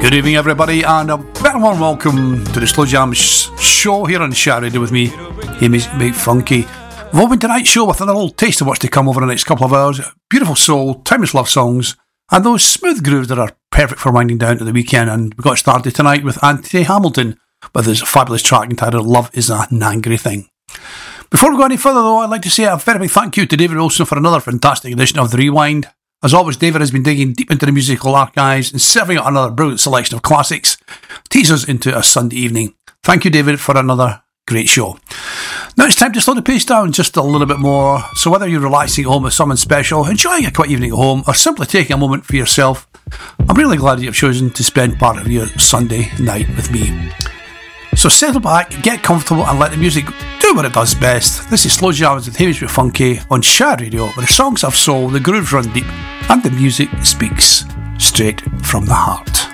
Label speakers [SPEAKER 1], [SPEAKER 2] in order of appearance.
[SPEAKER 1] Good evening, everybody, and a very warm welcome to the Slow Jam show here on Chat Radio with me, Hamish McFunky. We've opened tonight's show with another little taste of what's to come over the next couple of hours. Beautiful soul, timeless love songs, and those smooth grooves that are perfect for winding down to the weekend. And we got started tonight with Anthony Hamilton with his fabulous track entitled Love Is a Nangry Thing. Before we go any further, though, I'd like to say a very big thank you to David Wilson for another fantastic edition of The Rewind. As always, David has been digging deep into the musical archives and serving out another brilliant selection of classics, teasers into a Sunday evening. Thank you, David, for another great show. Now it's time to slow the pace down just a little bit more, so whether you're relaxing at home with someone special, enjoying a quiet evening at home, or simply taking a moment for yourself, I'm really glad that you've chosen to spend part of your Sunday night with me. So settle back, get comfortable, and let the music do what it does best. This is Slow Jams with Hamish Funky on Shad Radio, where the songs have soul, the grooves run deep, and the music speaks straight from the heart.